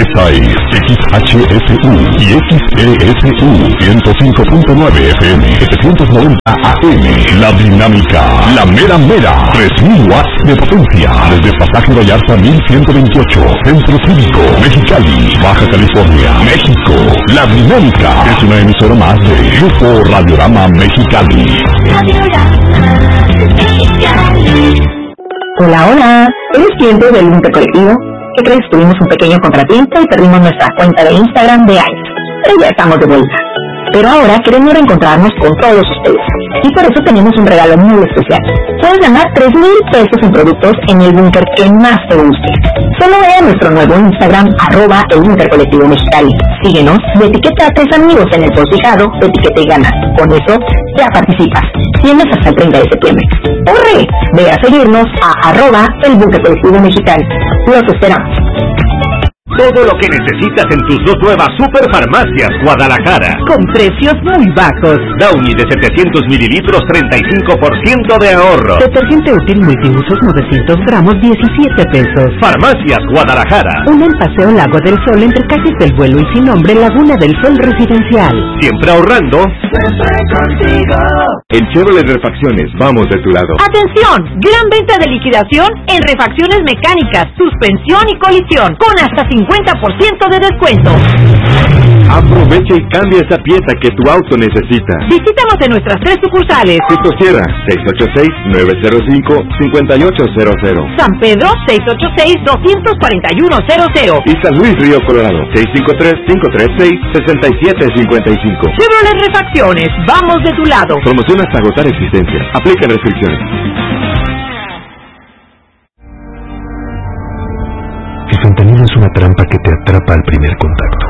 Esta es XHSU y XESU 105.9 FM, 790 AM. La Dinámica, la mera mera, 3000 watts de potencia. Desde Pasaje Vallarta 1128, Centro Cívico, Mexicali, Baja California, México. La Dinámica es una emisora más de Grupo Radiorama Mexicali. Hola, hola. ¿Eres cliente del Búnker Colectivo? ¿Qué crees? Tuvimos un pequeño contratiempo y perdimos nuestra cuenta de Instagram de años. Pero ya estamos de vuelta. Pero ahora queremos reencontrarnos con todos ustedes. Y por eso tenemos un regalo muy especial. Puedes ganar 3,000 pesos en productos en el búnker que más te guste. Solo ve a nuestro nuevo Instagram, @el Búnker Colectivo Mexicali. Síguenos y etiqueta a 3 amigos en el post fijado, etiqueta y gana. Con eso ya participas. Tienes hasta el 30 de septiembre. ¡Corre! Ve a seguirnos a @el Búnker Colectivo Mexicali. Los esperamos. Todo lo que necesitas en tus dos nuevas Superfarmacias Guadalajara. Con precios muy bajos. Downy de 700 mililitros, 35% de ahorro. Detergente útil multiusos 900 gramos, 17 pesos. Farmacias Guadalajara. Una en Paseo Lago del Sol, entre calles del Vuelo y Sin Nombre, Laguna del Sol Residencial. Siempre ahorrando. Siempre contigo. En Chevrolet Refacciones, vamos de tu lado. ¡Atención! Gran venta de liquidación en refacciones mecánicas, suspensión y colisión, con hasta 50% de descuento. Aprovecha y cambia esa pieza que tu auto necesita. Visítanos en nuestras 3 sucursales. Cristo Sierra, 686-905-5800. San Pedro, 686-241-00. Y San Luis Río Colorado, 653-536-6755. Chevrolet Refacciones, vamos de tu lado. Promoción hasta agotar existencias. Aplica restricciones. El fentanilo es una trampa que te atrapa al primer contacto.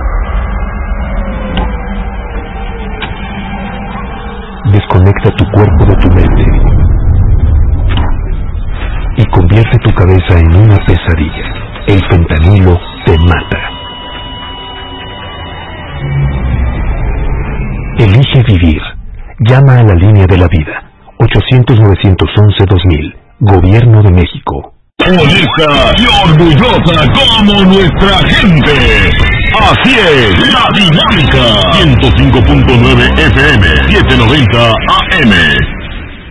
Desconecta tu cuerpo de tu mente y convierte tu cabeza en una pesadilla. El fentanilo te mata. Elige vivir. Llama a la línea de la vida. 800-911-2000. Gobierno de México. Honesta y orgullosa como nuestra gente. Así es, La Dinámica. 105.9 FM, 790 AM.